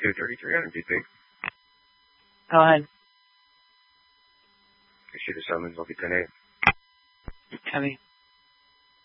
233 on DP. Go ahead. Issue the summons, I'll be 10-8. Copy.